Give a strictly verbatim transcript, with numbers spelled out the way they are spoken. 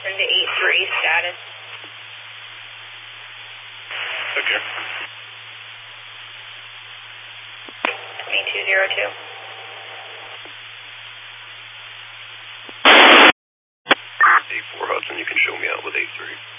Hudson to eight three, status. Okay. twenty-two zero two. eight four Hudson, you can show me out with eight three.